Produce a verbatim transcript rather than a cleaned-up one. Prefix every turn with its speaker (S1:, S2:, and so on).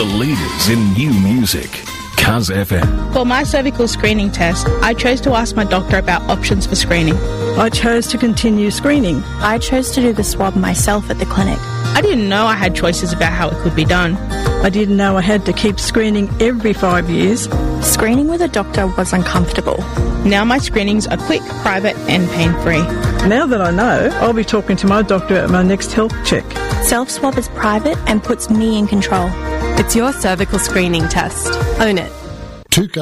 S1: The leaders in new music. Cuz F M.
S2: For my cervical screening test, I chose to ask my doctor about options for screening.
S3: I chose to continue screening.
S4: I chose to do the swab myself at the clinic.
S2: I didn't know I had choices about how it could be done.
S3: I didn't know I had to keep screening every five years.
S4: Screening with a doctor was uncomfortable.
S2: Now my screenings are quick, private and pain-free.
S3: Now that I know, I'll be talking to my doctor at my next health check.
S4: Self-swab is private and puts me in control.
S5: It's your cervical screening test. Own it.